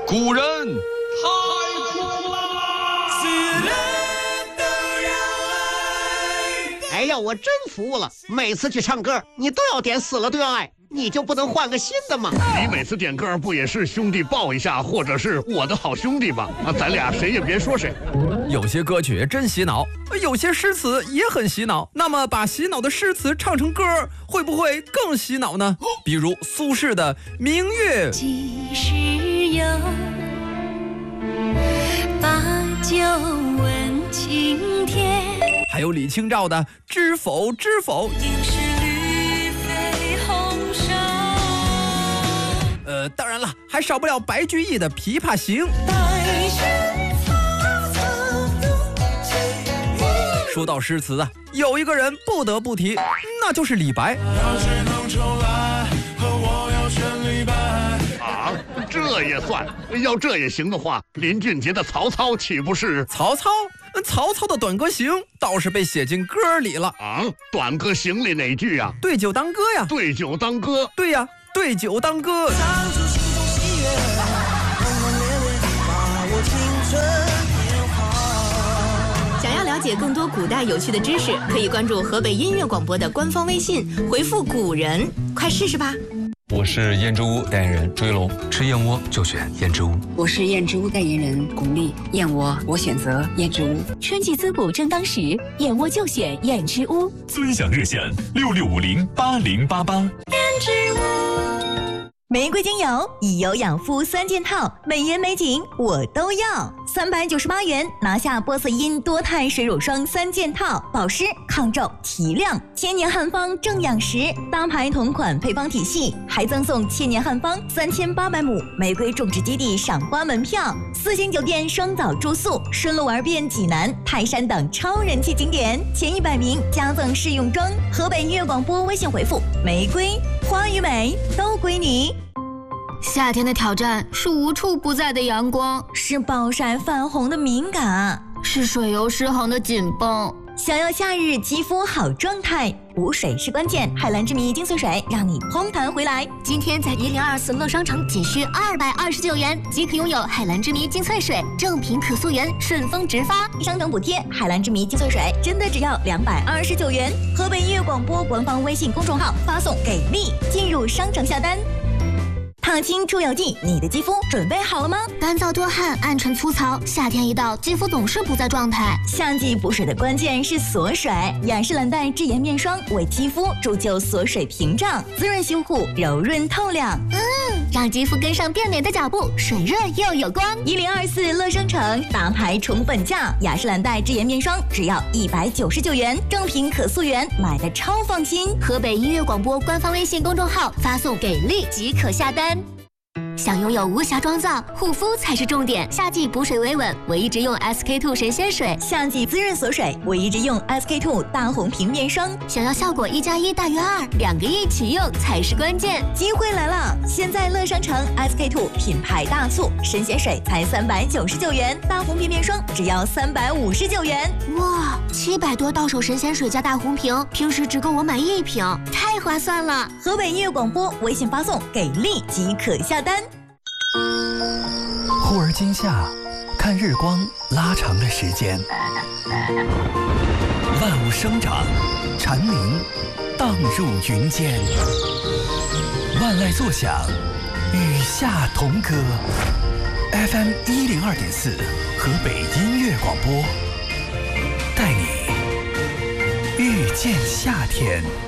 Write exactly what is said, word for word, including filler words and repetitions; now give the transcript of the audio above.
古人太苦了，死人都要爱。 哎呀，我真服了！每次去唱歌，你都要点死了都要爱，你就不能换个新的吗？ 你每次点歌不也是兄弟抱一下，或者是我的好兄弟吗？啊，咱俩谁也别说谁。 有些歌曲真洗脑，有些诗词也很洗脑。那么把洗脑的诗词唱成歌，会不会更洗脑呢？比如苏轼的《明月》。 几时有，把酒问青天。 还有李清照的《知否知否》。 应是绿肥红瘦。 呃，当然了，还少不了白居易的《琵琶行》。说到诗词啊，有一个人不得不提，那就是李白。 啊，这也算？要这也行的话，林俊杰的《曹操》岂不是？ 曹操？曹操的《短歌行》倒是被写进歌里了啊，《短歌行》里哪句呀？ 对酒当歌呀。 对酒当歌。 对呀，对酒当歌。 唱出心中喜悦，轰轰烈烈把握青春年华。 想要了解更多古代有趣的知识，可以关注河北音乐广播的官方微信，回复古人，快试试吧。 我是燕之屋代言人追龙， 吃燕窝就选燕之屋。 我是燕之屋代言人巩俐，燕窝我选择燕之屋。 春季滋补正当时，燕窝就选燕之屋。 尊享热线六六五零八零八八。燕之屋。玫瑰精油以油养肤三件套，美颜美景我都要。三百九十八元拿下波色因多肽水乳霜三件套，保湿、抗皱、提亮，千年汉方正养食，搭牌同款配方体系，还赠送千年汉方三千八百亩玫瑰种植基地赏花门票，四星酒店双早住宿，顺路玩遍济南、泰山等超人气景点，前一百名加赠试用装。河北音乐广播微信回复玫瑰，花与美都归你。 夏天的挑战是无处不在的阳光， 是暴晒泛红的敏感， 是水油失衡的紧绷。 想要夏日肌肤好状态，补水是关键。海蓝之谜精粹水让你嘭弹回来。 今天在一零二四乐商城仅需二百二十九元即可拥有海蓝之谜精粹水，正品可溯源，顺丰直发， 商城补贴。海蓝之谜精粹水真的只要两百二十九元。河北音乐广播官方微信公众号发送给力，进入商城下单。烫青出油剂，你的肌肤准备好了吗？ 干燥多汗、暗沉粗糙，夏天一到，肌肤总是不在状态。 夏季补水的关键是锁水，雅诗兰黛智妍面霜为肌肤铸就锁水屏障，滋润修护，柔润透亮。 嗯，让肌肤跟上变美的脚步，水润又有光。 一零二四乐商城大牌宠粉价，雅诗兰黛智妍面霜只要一百九十九元，正品可溯源，买的超放心。 河北音乐广播官方微信公众号发送给力即可下单。想拥有无瑕妆造，护肤才是重点。夏季补水维稳，我一直用 S K two 神仙水； 夏季滋润锁水，我一直用 S K two 大红瓶面霜。 想要效果一加一大于二，两个一起用才是关键。 机会来了！现在乐商城 S K two 品牌大促，神仙水才三百九十九元，大红瓶面霜只要三百五十九元。 哇，七百多到手神仙水加大红瓶，平时只够我买一瓶，太划算了！ 河北音乐广播微信发送给力即可下单。 忽而今夏，看日光拉长的时间，万物生长，蝉鸣荡入云间，万籁作响，与夏同歌。F M 一零二点四，河北音乐广播，带你遇见夏天。